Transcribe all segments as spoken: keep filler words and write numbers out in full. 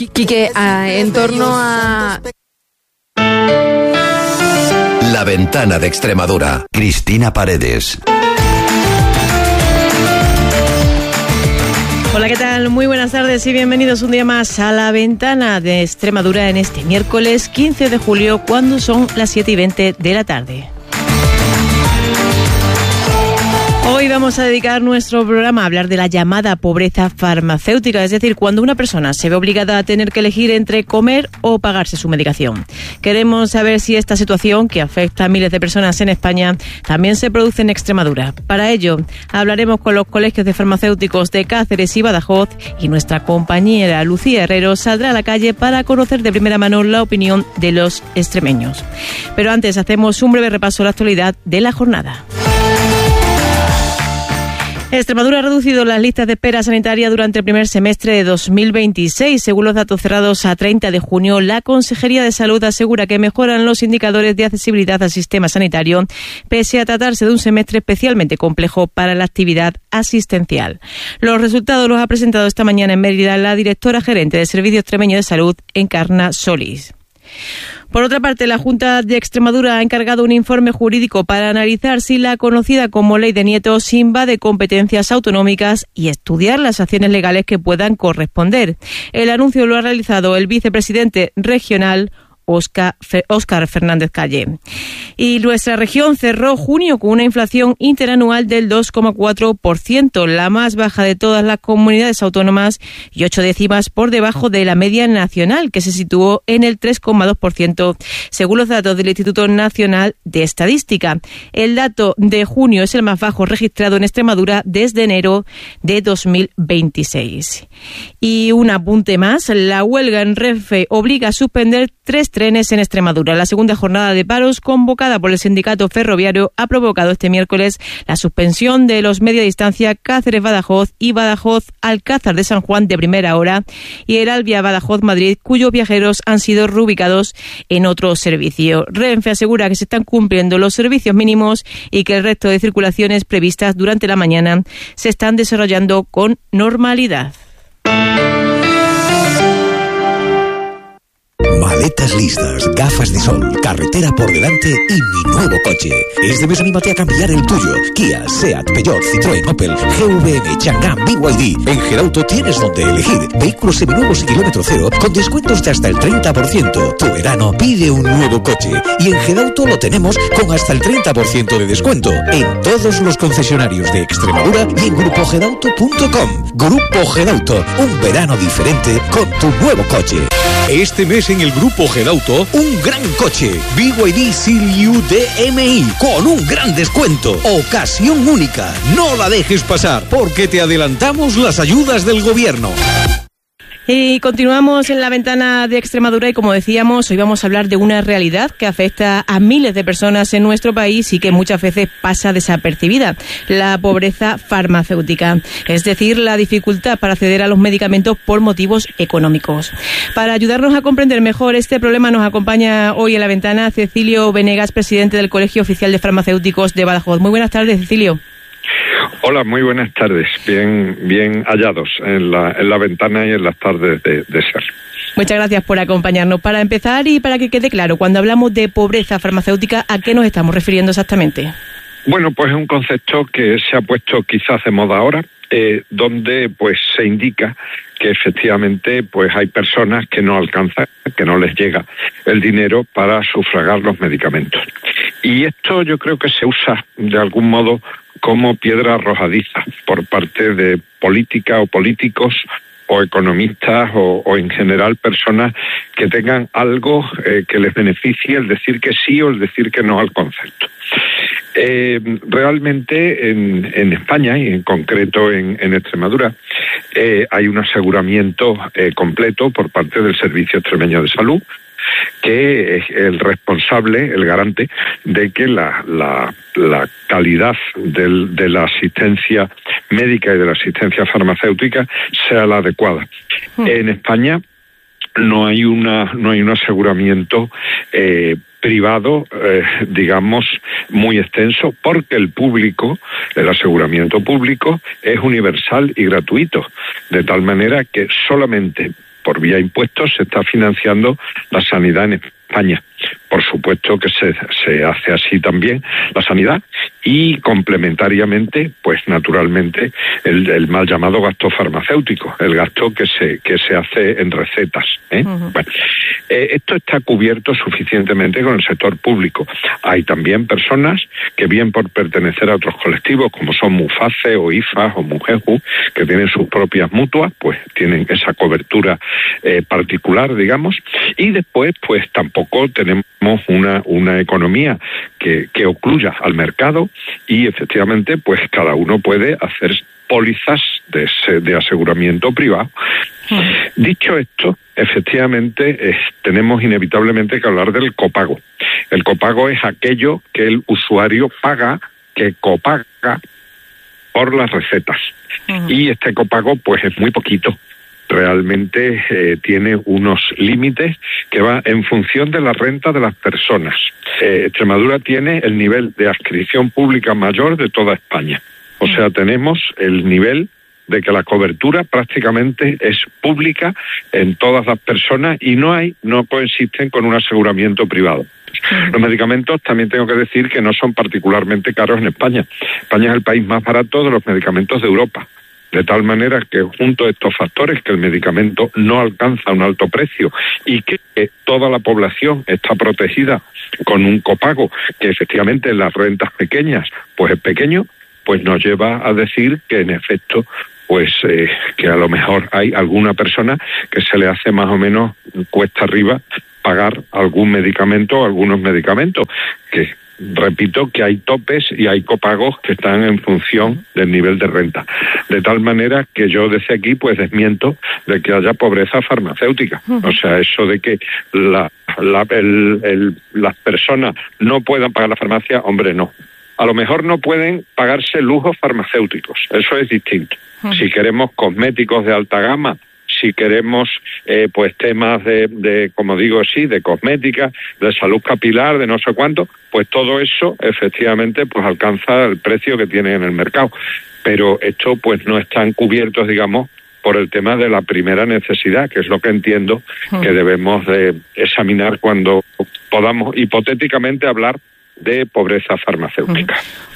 Quique, en torno a... La Ventana de Extremadura. Cristina Paredes. Hola, ¿qué tal? Muy buenas tardes y bienvenidos un día más a La Ventana de Extremadura en este miércoles quince de julio, cuando son las siete y veinte de la tarde. Hoy vamos a dedicar nuestro programa a hablar de la llamada pobreza farmacéutica, es decir, cuando una persona se ve obligada a tener que elegir entre comer o pagarse su medicación. Queremos saber si esta situación, que afecta a miles de personas en España, también se produce en Extremadura. Para ello, hablaremos con los colegios de farmacéuticos de Cáceres y Badajoz, y nuestra compañera Lucía Herrero saldrá a la calle para conocer de primera mano la opinión de los extremeños. Pero antes hacemos un breve repaso a la actualidad de la jornada. Extremadura ha reducido las listas de espera sanitaria durante el primer semestre de dos mil veintiséis. Según los datos cerrados a treinta de junio, la Consejería de Salud asegura que mejoran los indicadores de accesibilidad al sistema sanitario, pese a tratarse de un semestre especialmente complejo para la actividad asistencial. Los resultados los ha presentado esta mañana en Mérida la directora gerente del Servicio Extremeño de Salud, Encarna Solís. Por otra parte, la Junta de Extremadura ha encargado un informe jurídico para analizar si la conocida como Ley de Nietos invade competencias autonómicas y estudiar las acciones legales que puedan corresponder. El anuncio lo ha realizado el vicepresidente regional Óscar, Óscar Fernández Calle. Y nuestra región cerró junio con una inflación interanual del dos coma cuatro por ciento, la más baja de todas las comunidades autónomas y ocho décimas por debajo de la media nacional, que se situó en el tres coma dos por ciento, según los datos del Instituto Nacional de Estadística. El dato de junio es el más bajo registrado en Extremadura desde enero de dos mil veintiséis. Y un apunte más, la huelga en Renfe obliga a suspender tres trenes en Extremadura. La segunda jornada de paros convocada por el sindicato ferroviario ha provocado este miércoles la suspensión de los media distancia Cáceres-Badajoz y Badajoz-Alcázar de San Juan de primera hora y el Albia-Badajoz-Madrid, cuyos viajeros han sido reubicados en otro servicio. Renfe asegura que se están cumpliendo los servicios mínimos y que el resto de circulaciones previstas durante la mañana se están desarrollando con normalidad. Maletas listas, gafas de sol, carretera por delante y mi nuevo coche. Este mes anímate a cambiar el tuyo. Kia, Seat, Peugeot, Citroën, Opel, G V M, Chang'an, B Y D. En Gerauto tienes donde elegir. Vehículos seminuevos y kilómetro cero con descuentos de hasta el treinta por ciento. Tu verano pide un nuevo coche. Y en Gerauto lo tenemos con hasta el treinta por ciento de descuento en todos los concesionarios de Extremadura y en grupo gerauto punto com. Grupo Gerauto, un verano diferente con tu nuevo coche. Este mes en el Grupo Gerauto, un gran coche, B Y D Seal D M I, con un gran descuento. Ocasión única, no la dejes pasar, porque te adelantamos las ayudas del gobierno. Y continuamos en La Ventana de Extremadura y, como decíamos, hoy vamos a hablar de una realidad que afecta a miles de personas en nuestro país y que muchas veces pasa desapercibida: la pobreza farmacéutica, es decir, la dificultad para acceder a los medicamentos por motivos económicos. Para ayudarnos a comprender mejor este problema nos acompaña hoy en La Ventana Cecilio Venegas, presidente del Colegio Oficial de Farmacéuticos de Badajoz. Muy buenas tardes, Cecilio. Hola, muy buenas tardes. Bien, bien hallados en la, en la ventana y en las tardes de, de ser. Muchas gracias por acompañarnos. Para empezar y para que quede claro, cuando hablamos de pobreza farmacéutica, ¿a qué nos estamos refiriendo exactamente? Bueno, pues es un concepto que se ha puesto quizás de moda ahora, eh, donde pues se indica que efectivamente pues hay personas que no alcanzan, que no les llega el dinero para sufragar los medicamentos. Y esto yo creo que se usa de algún modo como piedra arrojadiza por parte de políticas o políticos o economistas o, o en general personas que tengan algo eh, que les beneficie el decir que sí o el decir que no al concepto. Eh, realmente en, en España y en concreto en, en Extremadura eh, hay un aseguramiento eh, completo por parte del Servicio Extremeño de Salud, que es el responsable, el garante de que la, la, la calidad del, de la asistencia médica y de la asistencia farmacéutica sea la adecuada. Mm. En España no hay una no hay un aseguramiento eh, privado, eh, digamos, muy extenso, porque el público, el aseguramiento público, es universal y gratuito, de tal manera que solamente por vía impuestos, se está financiando la sanidad en España. Por supuesto que se, se hace así también la sanidad y complementariamente, pues naturalmente, el, el mal llamado gasto farmacéutico, el gasto que se que se hace en recetas. ¿eh? Uh-huh. Bueno, eh, esto está cubierto suficientemente con el sector público. Hay también personas que bien por pertenecer a otros colectivos, como son MUFACE o IFAS o MUGEJU, que tienen sus propias mutuas, pues tienen esa cobertura eh, particular, digamos, y después, pues tampoco tenemos una una economía que, que ocluya al mercado y efectivamente pues cada uno puede hacer pólizas de, de aseguramiento privado. Sí. Dicho esto, efectivamente eh, tenemos inevitablemente que hablar del copago. El copago es aquello que el usuario paga, que copaga por las recetas. Uh-huh. Y este copago pues es muy poquito. Realmente eh, tiene unos límites que va en función de la renta de las personas. Eh, Extremadura tiene el nivel de adscripción pública mayor de toda España. O sea, tenemos el nivel de que la cobertura prácticamente es pública en todas las personas y no hay, no coexisten con un aseguramiento privado. Los medicamentos también tengo que decir que no son particularmente caros en España. España es el país más barato de los medicamentos de Europa. De tal manera que junto a estos factores, que el medicamento no alcanza un alto precio y que toda la población está protegida con un copago que efectivamente en las rentas pequeñas pues es pequeño, pues nos lleva a decir que en efecto pues eh, que a lo mejor hay alguna persona que se le hace más o menos cuesta arriba pagar algún medicamento o algunos medicamentos, que repito que hay topes y hay copagos que están en función del nivel de renta. De tal manera que yo desde aquí pues desmiento de que haya pobreza farmacéutica. Uh-huh. O sea, eso de que la, la, el, el, las personas no puedan pagar la farmacia, hombre, no. A lo mejor no pueden pagarse lujos farmacéuticos, eso es distinto. Uh-huh. Si queremos cosméticos de alta gama, si queremos eh, pues temas de, de, como digo, sí, de cosmética, de salud capilar, de no sé cuánto, pues todo eso efectivamente pues alcanza el precio que tiene en el mercado. Pero esto pues no están cubiertos, digamos, por el tema de la primera necesidad, que es lo que entiendo que debemos de examinar cuando podamos hipotéticamente hablar de pobreza farmacéutica.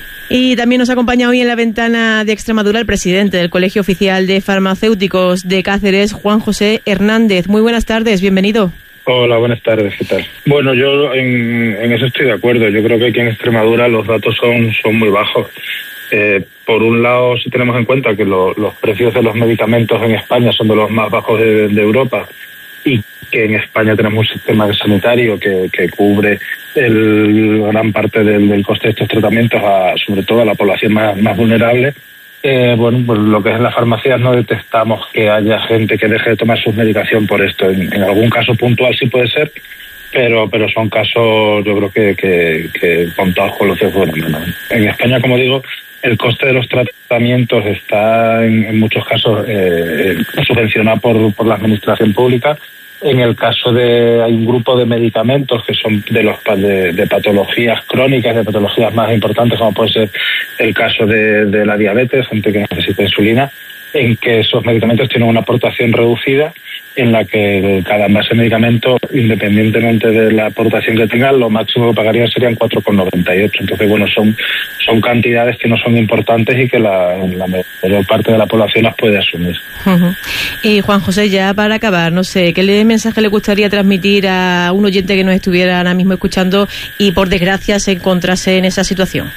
Y también nos acompaña hoy en la ventana de Extremadura el presidente del Colegio Oficial de Farmacéuticos de Cáceres, Juan José Hernández. Muy buenas tardes, bienvenido. Hola, buenas tardes, ¿qué tal? Bueno, yo en, en eso estoy de acuerdo. Yo creo que aquí en Extremadura los datos son, son muy bajos. Eh, por un lado, si tenemos en cuenta que lo, los precios de los medicamentos en España son de los más bajos de, de Europa, y que en España tenemos un sistema sanitario que, que cubre el gran parte del, del coste de estos tratamientos, a, sobre todo a la población más, más vulnerable. Eh, bueno, pues lo que es en las farmacias no detectamos que haya gente que deje de tomar su medicación por esto. En, en algún caso puntual sí puede ser, pero pero son casos, yo creo que, que, que contados con los dedos. Bueno, no. En España, como digo, el coste de los tratamientos está en, en muchos casos eh, subvencionado por, por la administración pública. En el caso de, hay un grupo de medicamentos que son de los de, de patologías crónicas, de patologías más importantes, como puede ser el caso de, de la diabetes, gente que necesita insulina, en que esos medicamentos tienen una aportación reducida, en la que cada envase de medicamento, independientemente de la aportación que tenga, lo máximo que pagarían serían cuatro con noventa y ocho. Entonces, bueno, son son cantidades que no son importantes y que la, la mayor parte de la población las puede asumir. Uh-huh. Y Juan José, ya para acabar, no sé, ¿qué le, mensaje le gustaría transmitir a un oyente que nos estuviera ahora mismo escuchando y por desgracia se encontrase en esa situación?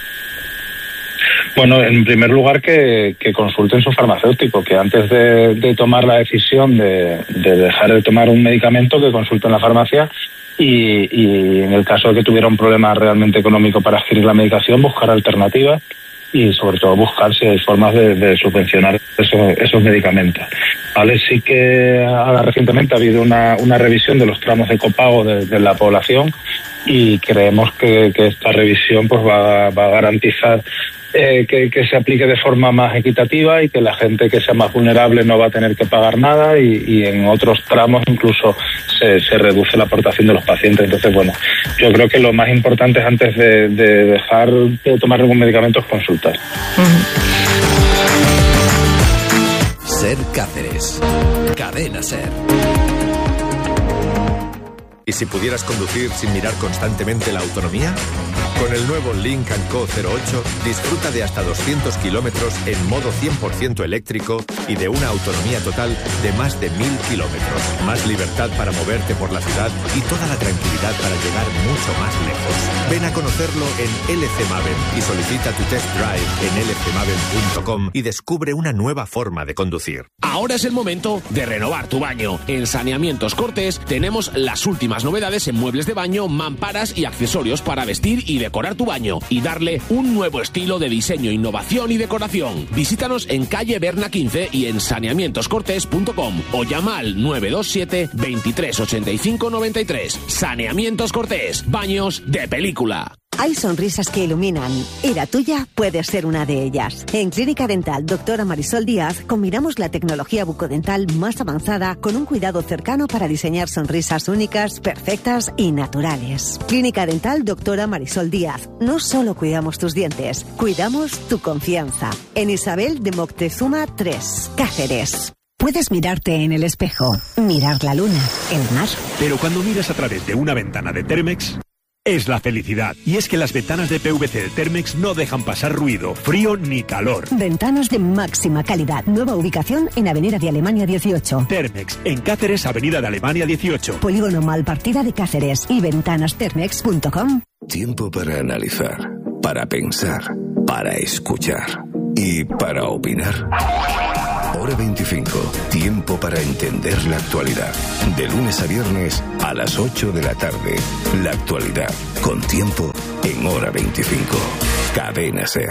Bueno, en primer lugar que, que consulten su farmacéutico, que antes de, de tomar la decisión de, de dejar de tomar un medicamento, que consulten la farmacia y, y en el caso de que tuviera un problema realmente económico para adquirir la medicación, buscar alternativas y sobre todo buscar si hay formas de, de subvencionar esos, esos medicamentos. Vale, sí que ahora recientemente ha habido una, una revisión de los tramos de copago de, de la población y creemos que, que esta revisión pues va, va a garantizar Eh, que, que se aplique de forma más equitativa y que la gente que sea más vulnerable no va a tener que pagar nada y, y en otros tramos incluso se, se reduce la aportación de los pacientes. Entonces, bueno, yo creo que lo más importante es antes de, de dejar de tomar algún medicamento es consultar. Uh-huh. Ser Cáceres. Cadena Ser. ¿Y si pudieras conducir sin mirar constantemente la autonomía? Con el nuevo Lynk and Co cero ocho disfruta de hasta doscientos kilómetros en modo cien por ciento eléctrico y de una autonomía total de más de mil kilómetros. Más libertad para moverte por la ciudad y toda la tranquilidad para llegar mucho más lejos. Ven a conocerlo en L C Maven y solicita tu test drive en l c maven punto com y descubre una nueva forma de conducir. Ahora es el momento de renovar tu baño. En Saneamientos Cortés tenemos las últimas novedades en muebles de baño, mamparas y accesorios para vestir y decorar tu baño y darle un nuevo estilo de diseño, innovación y decoración. Visítanos en calle Berna quince y en saneamientos cortés punto com o llama al nueve dos siete, veintitrés ochenta y cinco noventa y tres. Saneamientos Cortés, baños de película. Hay sonrisas que iluminan y la tuya puede ser una de ellas. En Clínica Dental Doctora Marisol Díaz combinamos la tecnología bucodental más avanzada con un cuidado cercano para diseñar sonrisas únicas, perfectas y naturales. Clínica Dental Doctora Marisol Díaz. No solo cuidamos tus dientes, cuidamos tu confianza. En Isabel de Moctezuma tres, Cáceres. Puedes mirarte en el espejo, mirar la luna, el mar. Pero cuando miras a través de una ventana de Thermex, es la felicidad. Y es que las ventanas de P V C de Thermex no dejan pasar ruido, frío ni calor. Ventanas de máxima calidad. Nueva ubicación en Avenida de Alemania dieciocho. Thermex, en Cáceres, Avenida de Alemania dieciocho. Polígono Malpartida de Cáceres y ventanas thermex punto com. Tiempo para analizar, para pensar, para escuchar y para opinar. Hora veinticinco. Tiempo para entender la actualidad. De lunes a viernes a las ocho de la tarde. La actualidad con Tiempo en Hora veinticinco. Cadena SER.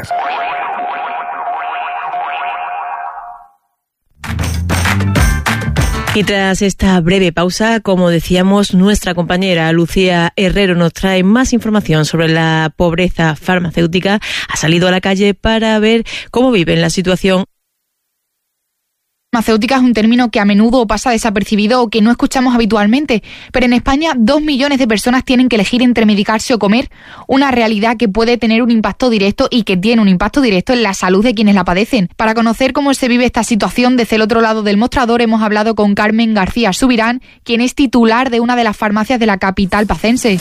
Y tras esta breve pausa, como decíamos, nuestra compañera Lucía Herrero nos trae más información sobre la pobreza farmacéutica. Ha salido a la calle para ver cómo viven la situación. Farmacéutica es un término que a menudo pasa desapercibido o que no escuchamos habitualmente, pero en España dos millones de personas tienen que elegir entre medicarse o comer, una realidad que puede tener un impacto directo y que tiene un impacto directo en la salud de quienes la padecen. Para conocer cómo se vive esta situación desde el otro lado del mostrador hemos hablado con Carmen García Subirán, quien es titular de una de las farmacias de la capital pacense.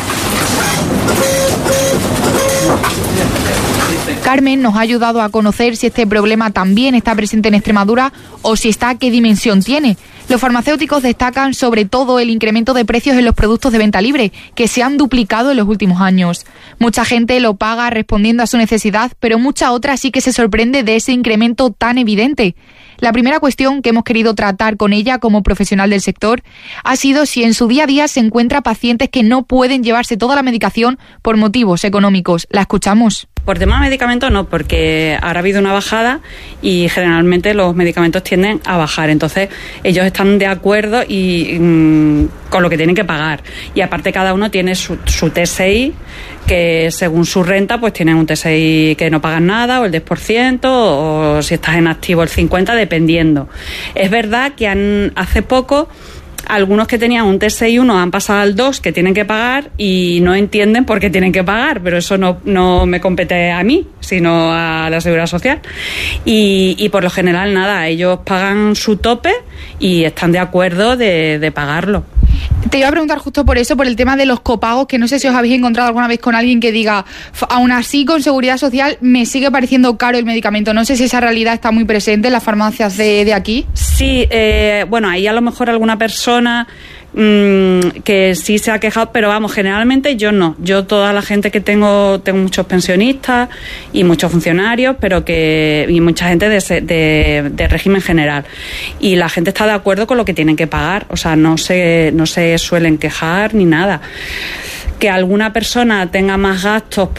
Carmen nos ha ayudado a conocer si este problema también está presente en Extremadura o si está, qué dimensión tiene. Los farmacéuticos destacan sobre todo el incremento de precios en los productos de venta libre, que se han duplicado en los últimos años. Mucha gente lo paga respondiendo a su necesidad, pero mucha otra sí que se sorprende de ese incremento tan evidente. La primera cuestión que hemos querido tratar con ella como profesional del sector ha sido si en su día a día se encuentra pacientes que no pueden llevarse toda la medicación por motivos económicos. La escuchamos. Por tema de medicamentos no, porque ahora ha habido una bajada y generalmente los medicamentos tienden a bajar. Entonces ellos están de acuerdo y mmm, con lo que tienen que pagar. Y aparte cada uno tiene su, su T S I, que según su renta pues tienen un T S I que no pagan nada o el diez por ciento o si estás en activo el cincuenta por ciento, dependiendo. Es verdad que han, hace poco algunos que tenían un T S I uno han pasado al dos, que tienen que pagar y no entienden por qué tienen que pagar, pero eso no, no me compete a mí, sino a la Seguridad Social. Y, y por lo general, nada, ellos pagan su tope y están de acuerdo de, de pagarlo. Te iba a preguntar justo por eso, por el tema de los copagos, que no sé si os habéis encontrado alguna vez con alguien que diga, aún así con Seguridad Social me sigue pareciendo caro el medicamento. No sé si esa realidad está muy presente en las farmacias de, de aquí. Sí, eh, bueno, ahí a lo mejor alguna persona mmm, que sí se ha quejado, pero vamos, generalmente yo no. Yo toda la gente que tengo, tengo muchos pensionistas y muchos funcionarios, pero que y mucha gente de, de, de régimen general. Y la gente está de acuerdo con lo que tienen que pagar, o sea, no se, no se suelen quejar ni nada. Que alguna persona tenga más gastos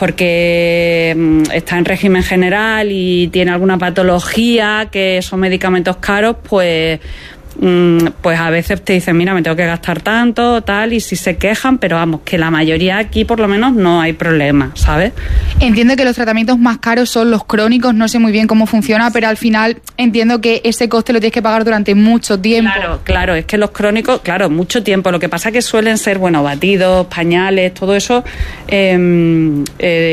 porque está en régimen general y tiene alguna patología, que son medicamentos caros, pues pues a veces te dicen, mira, me tengo que gastar tanto, tal, y si se quejan, pero vamos, que la mayoría aquí por lo menos no hay problema, ¿sabes? Entiendo que los tratamientos más caros son los crónicos, no sé muy bien cómo funciona, pero al final entiendo que ese coste lo tienes que pagar durante mucho tiempo. Claro, claro, es que los crónicos, claro, mucho tiempo, lo que pasa es que suelen ser, bueno, batidos, pañales, todo eso eh,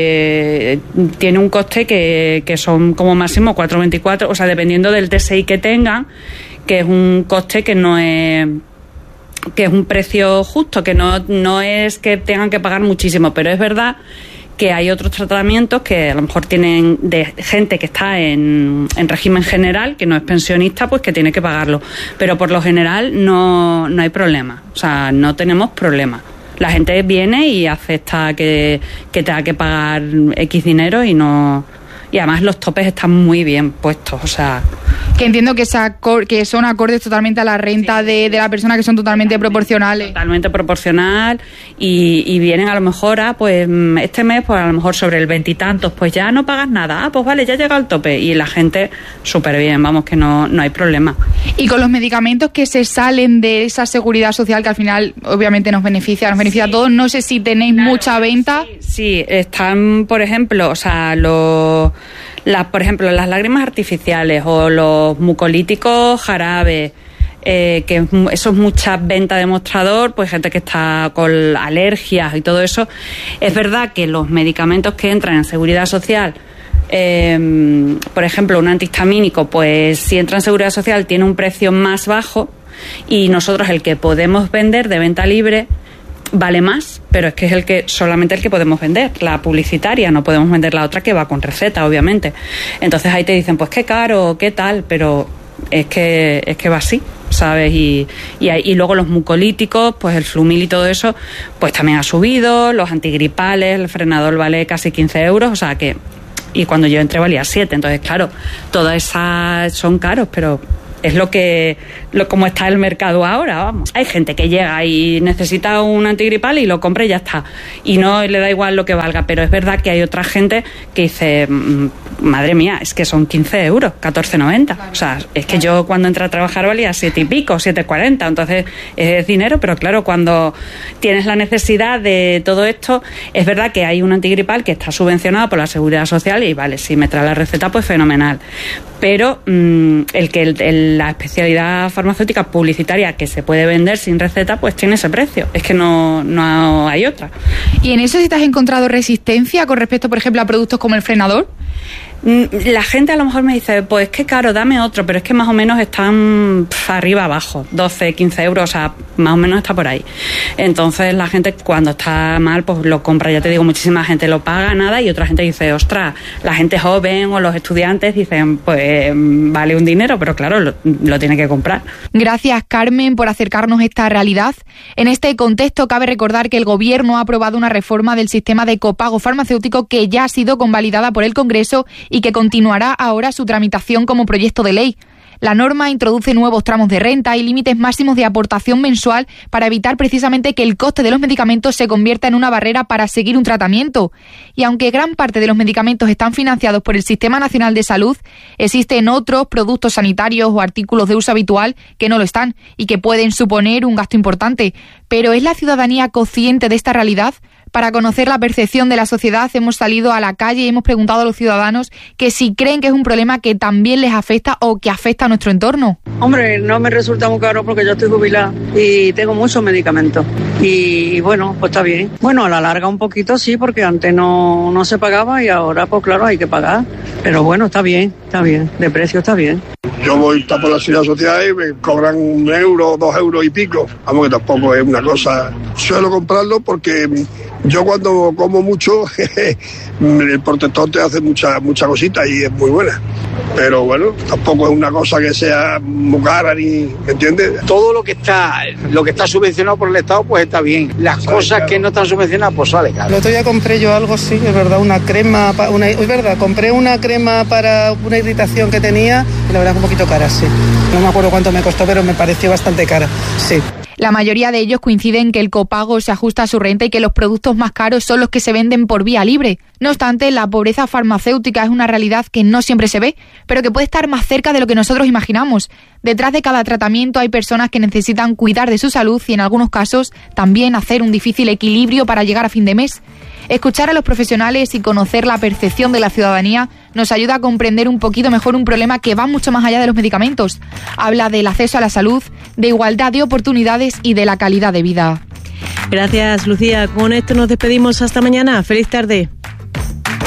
eh, tiene un coste que, que son como máximo cuatro veinticuatro, o sea, dependiendo del T S I que tengan, que es un coste que no es que es un precio justo, que no, no es que tengan que pagar muchísimo, pero es verdad que hay otros tratamientos que a lo mejor tienen de gente que está en, en régimen general, que no es pensionista, pues que tiene que pagarlo. Pero por lo general no, no hay problema, o sea, no tenemos problema. La gente viene y acepta que, que tenga que pagar X dinero y no... Y además los topes están muy bien puestos, o sea... Que entiendo que, esa, que son acordes totalmente a la renta sí. de, de la persona, que son totalmente, totalmente proporcionales. Totalmente proporcional y, y vienen a lo mejor a, pues este mes, pues a lo mejor sobre el veintitantos, pues ya no pagas nada, ah, pues vale, ya llega al tope. Y la gente súper bien, vamos, que no, no hay problema. Y con los medicamentos que se salen de esa seguridad social, que al final obviamente nos beneficia, nos beneficia sí. a todos, no sé si tenéis claro, mucha venta. Sí, sí, están, por ejemplo, o sea, los... Las, por ejemplo, las lágrimas artificiales o los mucolíticos jarabes, eh, que eso es mucha venta de mostrador, pues gente que está con alergias y todo eso. Es verdad que los medicamentos que entran en seguridad social, eh, por ejemplo, un antihistamínico, pues si entra en seguridad social tiene un precio más bajo y nosotros el que podemos vender de venta libre vale más, pero es que es el que solamente el que podemos vender, la publicitaria, no podemos vender la otra que va con receta, obviamente. Entonces ahí te dicen, pues qué caro, qué tal, pero es que es que va así, ¿sabes? Y, y, y luego los mucolíticos, pues el Flumil y todo eso, pues también ha subido, los antigripales, el Frenadol vale casi quince euros, o sea que, y cuando yo entré valía siete, entonces claro, todas esas son caros, pero... es lo que lo como está el mercado ahora, vamos. Hay gente que llega y necesita un antigripal y lo compra y ya está. Y no le da igual lo que valga, pero es verdad que hay otra gente que dice, madre mía, es que son quince euros, catorce noventa. Claro. O sea, es que yo cuando entré a trabajar valía siete y pico, siete cuarenta. Entonces es dinero, pero claro, cuando tienes la necesidad de todo esto, es verdad que hay un antigripal que está subvencionado por la Seguridad Social y vale, si me trae la receta, pues fenomenal. Pero mmm, el que el, el, la especialidad farmacéutica publicitaria que se puede vender sin receta, pues tiene ese precio. Es que no, no hay otra. ¿Y en eso sí te has encontrado resistencia con respecto, por ejemplo, a productos como el Frenadol? La gente a lo mejor me dice, pues qué caro, dame otro, pero es que más o menos están pf, arriba abajo, doce, quince euros, o sea, más o menos está por ahí. Entonces la gente cuando está mal, pues lo compra, ya te digo, muchísima gente lo paga nada y otra gente dice, ostras, la gente joven o los estudiantes dicen, pues vale un dinero, pero claro, lo, lo tiene que comprar. Gracias, Carmen, por acercarnos a esta realidad. En este contexto cabe recordar que el Gobierno ha aprobado una reforma del sistema de copago farmacéutico que ya ha sido convalidada por el Congreso y que continuará ahora su tramitación como proyecto de ley. La norma introduce nuevos tramos de renta y límites máximos de aportación mensual para evitar precisamente que el coste de los medicamentos se convierta en una barrera para seguir un tratamiento. Y aunque gran parte de los medicamentos están financiados por el Sistema Nacional de Salud, existen otros productos sanitarios o artículos de uso habitual que no lo están y que pueden suponer un gasto importante. Pero ¿es la ciudadanía consciente de esta realidad? Para conocer la percepción de la sociedad hemos salido a la calle y hemos preguntado a los ciudadanos que si creen que es un problema que también les afecta o que afecta a nuestro entorno. Hombre, no me resulta muy caro porque yo estoy jubilada y tengo muchos medicamentos. Y bueno, pues está bien. Bueno, a la larga un poquito sí, porque antes no, no se pagaba y ahora pues claro hay que pagar. Pero bueno, está bien, está bien, de precio está bien. Yo voy a por la seguridad social y me cobran un euro, dos euros y pico. Vamos, que tampoco es una cosa. Suelo comprarlo porque yo cuando como mucho, el protector te hace mucha, mucha cosita y es muy buena. Pero bueno, tampoco es una cosa que sea muy cara ni, ¿me entiendes? Todo lo que está, lo que está subvencionado por el Estado, pues está bien. Las sale cosas caro. Que no están subvencionadas, pues sale caro. El otro día compré yo algo, sí, es verdad, una crema, una, es verdad, compré una crema para una irritación que tenía y la verdad es un poquito cara, sí. No me acuerdo cuánto me costó, pero me pareció bastante cara, sí. La mayoría de ellos coinciden en que el copago se ajusta a su renta y que los productos más caros son los que se venden por vía libre. No obstante, la pobreza farmacéutica es una realidad que no siempre se ve, pero que puede estar más cerca de lo que nosotros imaginamos. Detrás de cada tratamiento hay personas que necesitan cuidar de su salud y en algunos casos también hacer un difícil equilibrio para llegar a fin de mes. Escuchar a los profesionales y conocer la percepción de la ciudadanía nos ayuda a comprender un poquito mejor un problema que va mucho más allá de los medicamentos. Habla del acceso a la salud, de igualdad de oportunidades y de la calidad de vida. Gracias, Lucía. Con esto nos despedimos. Hasta mañana. Feliz tarde.